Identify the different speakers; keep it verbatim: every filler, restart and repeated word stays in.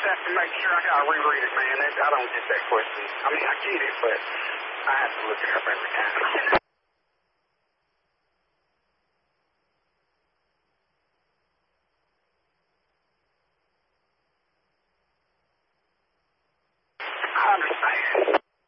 Speaker 1: have to make sure I got to reread it, man. That, I don't get that question. I mean, I get it, but I have to look it up every time.